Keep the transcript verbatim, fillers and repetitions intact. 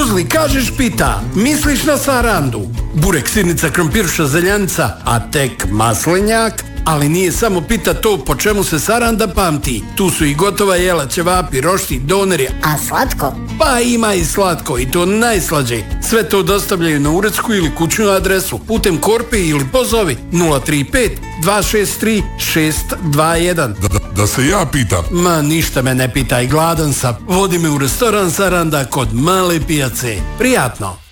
Tuzli, kažeš pita, misliš na sarandu? Burek, sirnica, krompirša, zeljanica, a tek maslenjak? Ali nije samo pita to po čemu se saranda pamti. Tu su i gotova jela, ćevapi, rošti, doneri. A slatko? Pa ima i slatko, i to najslađe. Sve to dostavljaju na uredsku ili kućnu adresu putem korpe ili pozovi nula tri pet dva šest tri šest dva jedan. Da, da, da se ja pitam? Ma ništa me ne pitaj, gladan sam. Vodi me u restoran Saranda kod Male pijace. Prijatno!